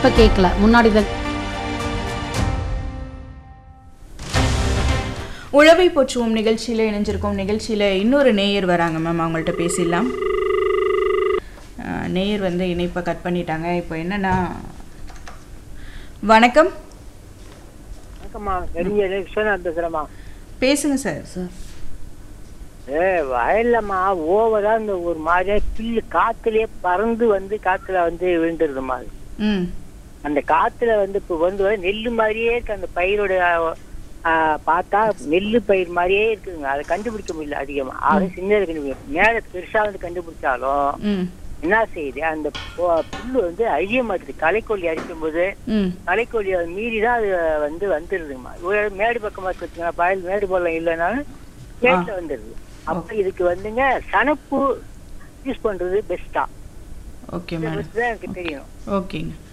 இப்ப கேட்கல, முன்னாடி தான். உழவை போற்றுவோம் நிகழ்ச்சியில் இணைஞ்சிருக்கோம். நிகழ்ச்சியில் இன்னொரு நேயர் வராங்க மேம், அவங்கள்ட்ட பேசிடலாம். நேயர் வந்து இணைப்பை கட் பண்ணிட்டாங்க. இப்போ என்னன்னா, வணக்கம். வணக்கம்மா, பேசுகிறேம்மா. பேசுங்க சார். வயல்லம்மா ஓவரா இந்த ஒரு மாதிரியா பில்லு காத்துலயே பறந்து வந்து காத்துல வந்து விழுந்துருதுமா. அந்த காத்துல வந்து இப்ப வந்து நெல்லு மாதிரியே இருக்கு. அந்த பயிரோட பார்த்தா நெல்லு பயிர் மாதிரியே இருக்குதுங்க. அதை கண்டுபிடிக்க முடியல அதிகமா. ஆக சின்னது கண்டுபிடிக்கும். மேல பெருசா வந்து கண்டுபிடிச்சாலும் என்ன செய்யுது, அந்த புல்லு வந்து அழிய மாட்டுது. களைக்கொல்லி அடிக்கும் போது களைக்கொல்லி மீறிதான் அது வந்து வந்துருதுங்கம்மா. மேடு பக்கமா வச்சுக்கோங்க, வயல் மேடு போலாம் இல்லைனாலும் மேட்ல வந்துருது. அப்ப இதுக்கு வந்துங்க சனப்பு யூஸ் பண்றது பெஸ்டா? ஓகே மேடம், எனக்கு தெரியும். ஓகேங்க.